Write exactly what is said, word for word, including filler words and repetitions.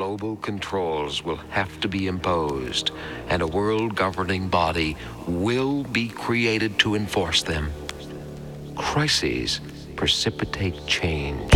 global controls will have to be imposed, and a world governing body will be created to enforce them. Crises precipitate change.